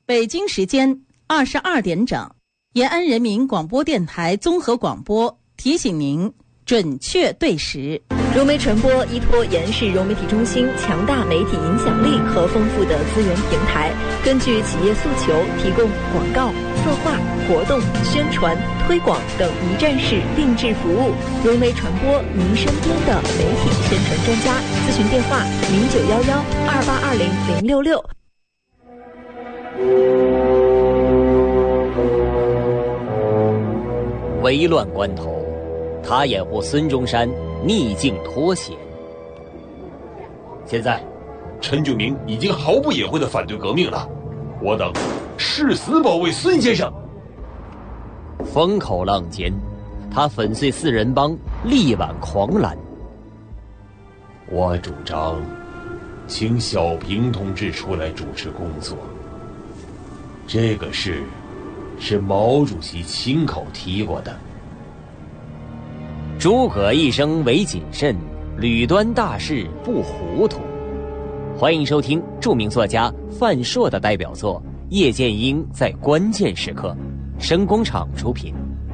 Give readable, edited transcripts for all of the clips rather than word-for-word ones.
北京时间22点整，延安人民广播电台综合广播提醒您准确对时。 融媒传播依托延安市融媒体中心强大媒体影响力和丰富的资源平台，根据企业诉求提供广告、策划、活动、宣传、推广等一站式定制服务。融媒传播，您身边的媒体宣传专家。咨询电话0911282066。 危乱关头，他掩护孙中山逆境脱险。现在陈炯明已经毫不隐晦地反对革命了，我等誓死保卫孙先生。 风口浪尖，他粉碎四人帮，力挽狂澜。 我主张请小平同志出来主持工作。这个事是毛主席亲口提过的。 诸葛一生唯谨慎，屡端大事不糊涂。欢迎收听著名作家范硕的代表作《叶剑英在关键时刻》，声工厂出品。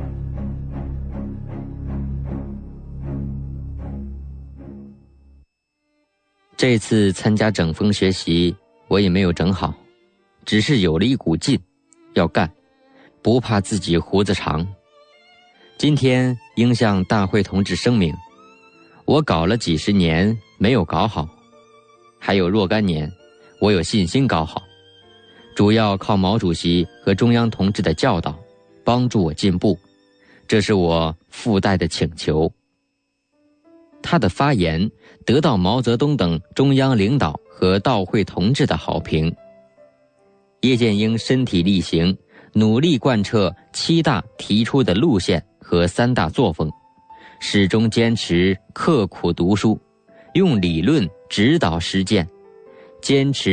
这次参加整风学习，我也没有整好，只是有了一股劲，要干，不怕自己胡子长。今天应向大会同志声明，我搞了几十年没有搞好，还有若干年我有信心搞好，主要靠毛主席和中央同志的教导帮助我进步，这是我附带的请求。他的发言得到毛泽东等中央领导和到会同志的好评。叶剑英身体力行，努力贯彻7大提出的路线和3大作风，始终坚持刻苦读书，用理论指导实践，坚持